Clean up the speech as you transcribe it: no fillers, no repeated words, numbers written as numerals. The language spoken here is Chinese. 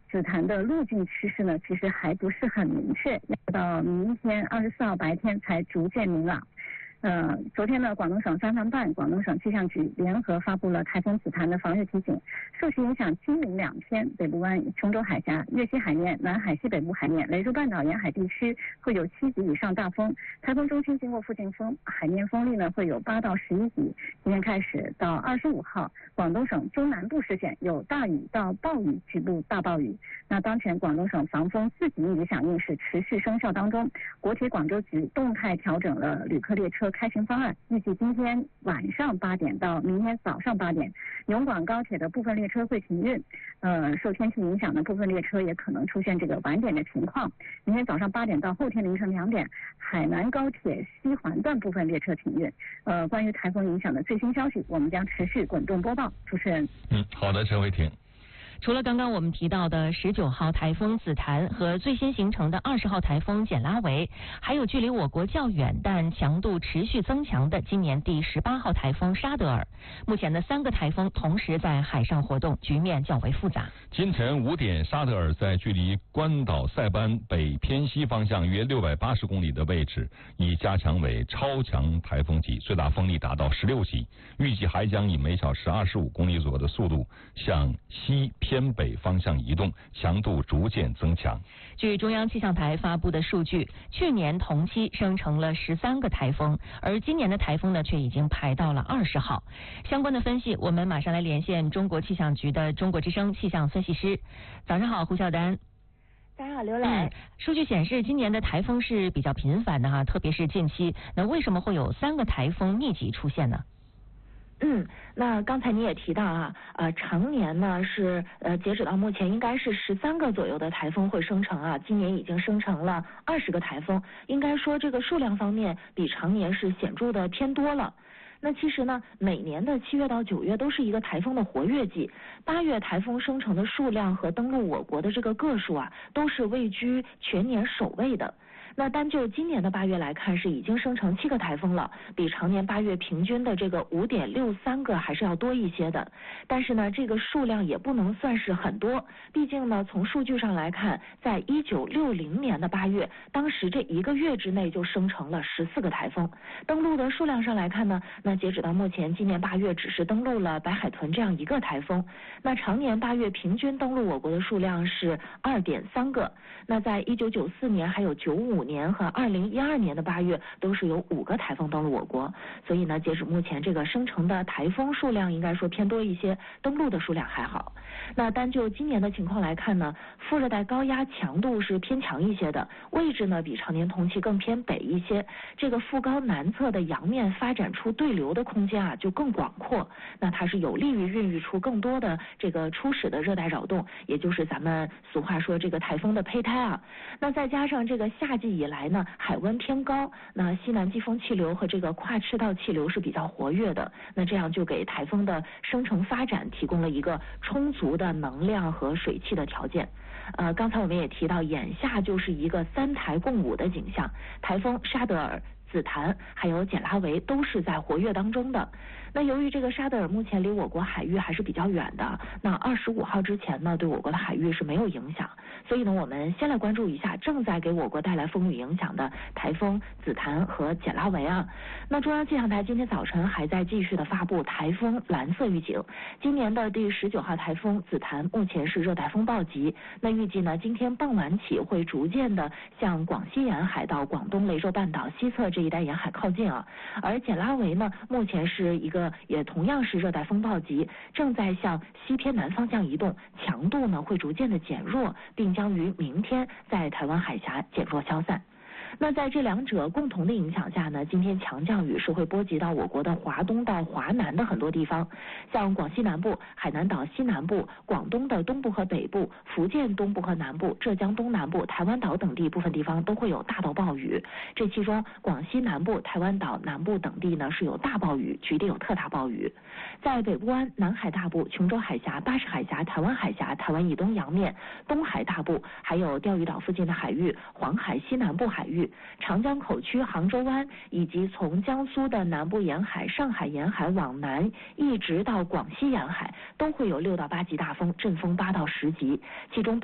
紫檀的路径趋势呢，其实还不是很明确，要到明天24号白天才逐渐明朗。昨天呢，广东省3防办、广东省气象局联合发布了台风紫檀的防御提醒，受其影响，今明2天，北部湾、琼州海峡、粤西海面、南海西北部海面、雷州半岛沿海地区会有7级以上大风，台风中心经过附近风，海面风力呢会有8到11级。今天开始到25号，广东省中南部市县有大雨到暴雨，局部大暴雨。那当前广东省防风4级应急响应是持续生效当中，国铁广州局动态调整了旅客列车开行方案，预计今天晚上8点到明天早上8点，永广高铁的部分列车会停运。受天气影响的部分列车也可能出现这个晚点的情况。明天早上8点到后天凌晨2点，海南高铁西环段部分列车停运。关于台风影响的最新消息，我们将持续滚动播报。主持人， 好的，陈慧婷。 除了刚刚我们提到的19号台风紫檀和最新形成的20号台风简拉维，还有距离我国较远但强度持续增强的今年第18号台风沙德尔。目前的3个台风同时在海上活动，局面较为复杂。 今晨5点，沙德尔在距离关岛塞班北偏西方向约680公里的位置，已加强为超强台风级，最大风力达到16级，预计还将以每小时25公里左右的速度向西偏北方向移动，强度逐渐增强。 据中央气象台发布的数据，去年同期生成了13个台风，而今年的台风呢却已经排到了20号。相关的分析，我们马上来连线中国气象局的中国之声气象分析师。早上好，胡晓丹。 大家好，刘磊。 数据显示，今年的台风是比较频繁的哈，特别是近期。那为什么会有3个台风密集出现呢？ 那刚才你也提到啊，常年呢是截止到目前应该是13个左右的台风会生成啊，今年已经生成了20个台风，应该说这个数量方面比常年是显著的偏多了。那其实呢，每年的7月到9月都是一个台风的活跃季，8月台风生成的数量和登陆我国的这个个数啊，都是位居全年首位的。那单就今年的8月来看，是已经生成7个台风了，比常年8月平均的这个5.63个还是要多一些的。但是呢，这个数量也不能算是很多，毕竟呢，从数据上来看，在1960年的8月，当时这1个月之内就生成了14个台风。登陆的数量上来看呢，那截止到目前，今年8月只是登陆了白海豚这样1个台风。那常年8月平均登陆我国的数量是2.3个。那在1994年还有95年和2012年的8月都是有5个台风登陆我国，所以呢，截止目前这个生成的台风数量应该说偏多一些，登陆的数量还好。那单就今年的情况来看呢，副热带高压强度是偏强一些的，位置呢比常年同期更偏北一些，这个副高南侧的洋面发展出对流的空间啊就更广阔，那它是有利于孕育出更多的这个初始的热带扰动，也就是咱们俗话说这个台风的胚胎啊。那再加上这个夏季以来呢，海温偏高，那西南季风气流和这个跨赤道气流是比较活跃的，那这样就给台风的生成发展提供了一个充足的能量和水汽的条件。刚才我们也提到，眼下就是一个3台共舞的景象，台风沙德尔、紫檀还有简拉维都是在活跃当中的。那由于这个沙德尔目前离我国海域还是比较远的，那25号之前呢，对我国的海域是没有影响，所以呢，我们先来关注一下正在给我国带来风雨影响的台风紫檀和简拉维啊。那中央气象台今天早晨还在继续的发布台风蓝色预警，今年的第19号台风紫檀目前是热带风暴级，那预计呢，今天傍晚起会逐渐的向广西沿海到广东雷州半岛西侧这一带沿海靠近啊。而简拉维呢，目前是一个也同样是热带风暴级，正在向西偏南方向移动，强度呢会逐渐的减弱，并将于明天在台湾海峡减弱消散。那在这两者共同的影响下呢，今天强降雨是会波及到我国的华东到华南的很多地方，像广西南部、海南岛西南部、广东的东部和北部、福建东部和南部、浙江东南部、台湾岛等地部分地方都会有大到暴雨。这其中，广西南部、台湾岛南部等地呢是有大暴雨，局地有特大暴雨。在北部湾、南海大部、琼州海峡、巴士海峡、台湾海峡、台湾以东洋面、东海大部，还有钓鱼岛附近的海域、黄海西南部海域、长江口区、杭州湾，以及从江苏的南部沿海、上海沿海往南，一直到广西沿海，都会有6到8级大风，阵风8到10级，其中